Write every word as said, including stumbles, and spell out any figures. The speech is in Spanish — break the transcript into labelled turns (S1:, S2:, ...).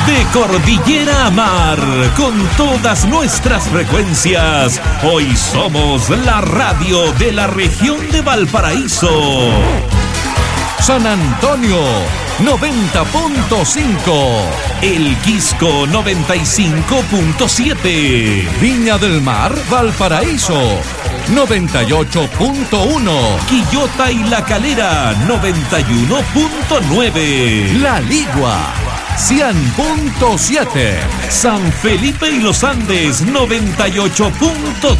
S1: De cordillera a mar, con todas nuestras frecuencias, hoy somos la radio de la región de Valparaíso. San Antonio, noventa punto cinco. El Quisco, noventa y cinco punto siete. Viña del Mar, Valparaíso, noventa y ocho punto uno. Quillota y La Calera, noventa y uno punto nueve. La Ligua, cien punto siete. San Felipe y Los Andes, noventa y ocho punto